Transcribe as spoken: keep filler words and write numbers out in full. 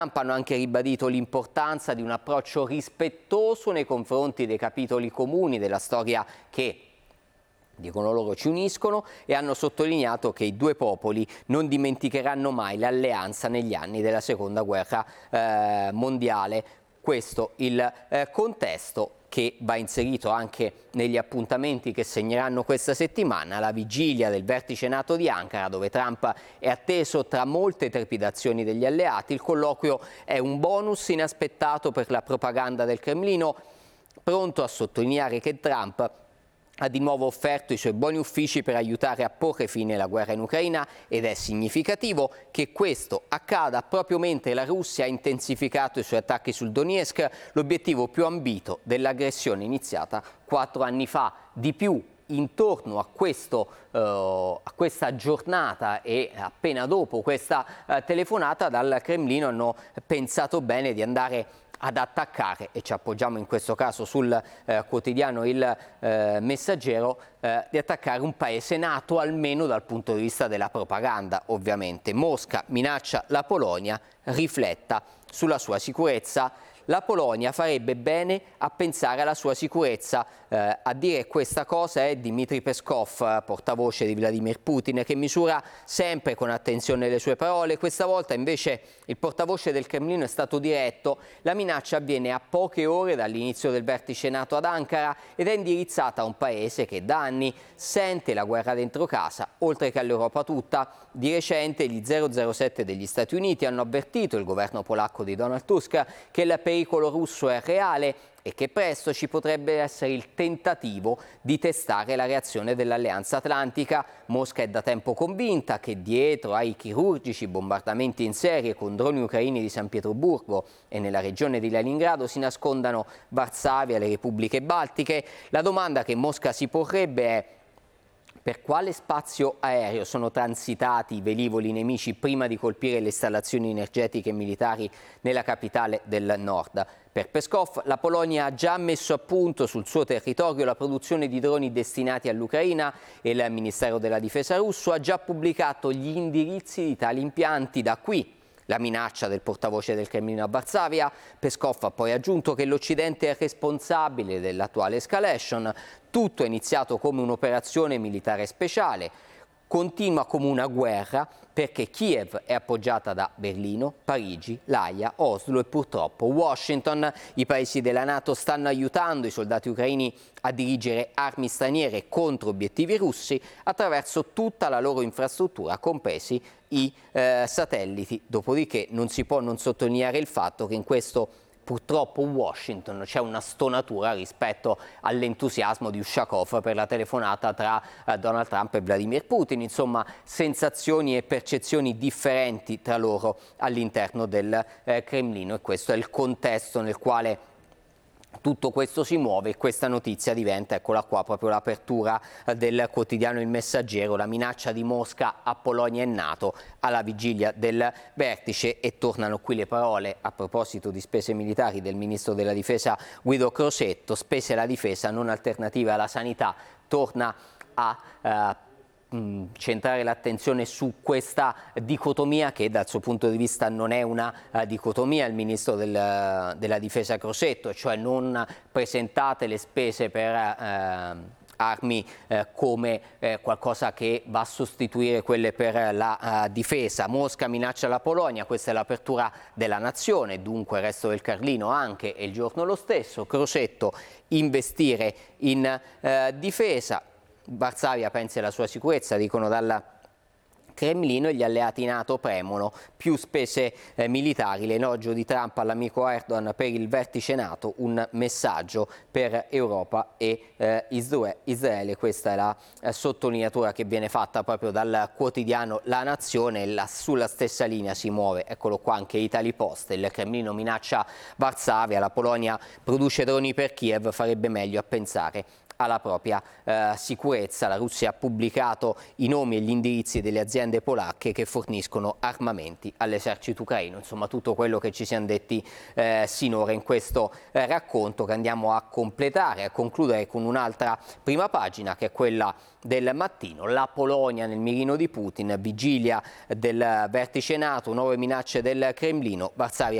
Trump hanno anche ribadito l'importanza di un approccio rispettoso nei confronti dei capitoli comuni della storia che, dicono loro, ci uniscono, e hanno sottolineato che i due popoli non dimenticheranno mai l'alleanza negli anni della seconda guerra eh, mondiale. Questo il eh, contesto che va inserito anche negli appuntamenti che segneranno questa settimana, la vigilia del vertice NATO di Ankara, dove Trump è atteso tra molte trepidazioni degli alleati. Il colloquio è un bonus inaspettato per la propaganda del Cremlino, pronto a sottolineare che Trump ha di nuovo offerto i suoi buoni uffici per aiutare a porre fine alla guerra in Ucraina, ed è significativo che questo accada proprio mentre la Russia ha intensificato i suoi attacchi sul Donetsk, l'obiettivo più ambito dell'aggressione iniziata quattro anni fa. Di più, intorno a, questo, uh, a questa giornata e appena dopo questa uh, telefonata, dal Cremlino hanno pensato bene di andare ad attaccare, e ci appoggiamo in questo caso sul eh, quotidiano Il eh, Messaggero, eh, di attaccare un paese NATO, almeno dal punto di vista della propaganda, ovviamente. Mosca minaccia la Polonia, rifletta sulla sua sicurezza. La Polonia farebbe bene a pensare alla sua sicurezza. Eh, a dire questa cosa è Dmitry Peskov, portavoce di Vladimir Putin, che misura sempre con attenzione le sue parole. Questa volta invece il portavoce del Cremlino è stato diretto. La minaccia avviene a poche ore dall'inizio del vertice NATO ad Ankara ed è indirizzata a un paese che da anni sente la guerra dentro casa, oltre che all'Europa tutta. Di recente gli zero zero sette degli Stati Uniti hanno avvertito il governo polacco di Donald Tusk che il pericolo russo è reale e che presto ci potrebbe essere il tentativo di testare la reazione dell'Alleanza Atlantica. Mosca è da tempo convinta che dietro ai chirurgici bombardamenti in serie con droni ucraini di San Pietroburgo e nella regione di Leningrado si nascondano Varsavia e le repubbliche baltiche. La domanda che Mosca si porrebbe è: per quale spazio aereo sono transitati i velivoli nemici prima di colpire le installazioni energetiche e militari nella capitale del nord? Per Peskov, la Polonia ha già messo a punto sul suo territorio la produzione di droni destinati all'Ucraina e il Ministero della Difesa russo ha già pubblicato gli indirizzi di tali impianti. Da qui la minaccia del portavoce del Cremlino a Varsavia. Peskov ha poi aggiunto che l'Occidente è responsabile dell'attuale escalation. Tutto è iniziato come un'operazione militare speciale, continua come una guerra, perché Kiev è appoggiata da Berlino, Parigi, l'Aia, Oslo e purtroppo Washington. I paesi della NATO stanno aiutando i soldati ucraini a dirigere armi straniere contro obiettivi russi attraverso tutta la loro infrastruttura, compresi i eh, satelliti. Dopodiché non si può non sottolineare il fatto che in questo purtroppo Washington c'è una stonatura rispetto all'entusiasmo di Ushakov per la telefonata tra eh, Donald Trump e Vladimir Putin. Insomma, sensazioni e percezioni differenti tra loro all'interno del eh, Cremlino, e questo è il contesto nel quale tutto questo si muove. E questa notizia diventa, eccola qua, proprio l'apertura del quotidiano Il Messaggero, la minaccia di Mosca a Polonia e NATO alla vigilia del vertice. E tornano qui le parole a proposito di spese militari del ministro della difesa Guido Crosetto: spese alla difesa, non alternative alla sanità. Torna a eh, centrare l'attenzione su questa dicotomia, che dal suo punto di vista non è una uh, dicotomia, il ministro del, della difesa Crosetto, cioè non presentate le spese per uh, armi eh, come eh, qualcosa che va a sostituire quelle per la uh, difesa. Mosca minaccia la Polonia, questa è l'apertura della Nazione, dunque il resto del Carlino anche, e il giorno lo stesso. Crosetto: investire in uh, difesa. Varsavia pensa alla sua sicurezza, dicono dal Cremlino, e gli alleati NATO premono più spese eh, militari. L'elogio di Trump all'amico Erdogan per il vertice NATO, un messaggio per Europa e eh, Israele. Questa è la eh, sottolineatura che viene fatta proprio dal quotidiano La Nazione. La, sulla stessa linea si muove, eccolo qua, anche Italy Post. Il Cremlino minaccia Varsavia, la Polonia produce droni per Kiev, farebbe meglio a pensare alla propria eh, sicurezza. La Russia ha pubblicato i nomi e gli indirizzi delle aziende polacche che forniscono armamenti all'esercito ucraino. Insomma, tutto quello che ci siamo detti eh, sinora in questo eh, racconto, che andiamo a completare, a concludere con un'altra prima pagina, che è quella del mattino. La Polonia nel mirino di Putin, vigilia del vertice NATO, nuove minacce del Cremlino, Varsavia